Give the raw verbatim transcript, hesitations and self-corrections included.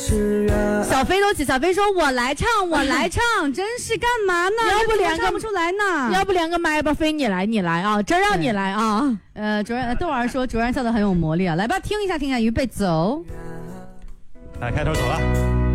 小飞都起，小飞说我来唱我来唱真是干嘛呢， 要不两个唱不出来呢， 要不两个麦吧，飞你来你来啊，真让你来啊。 呃卓然豆儿说卓然笑得很有魔力啊，来吧听一下听一下预备走， 来开头走了。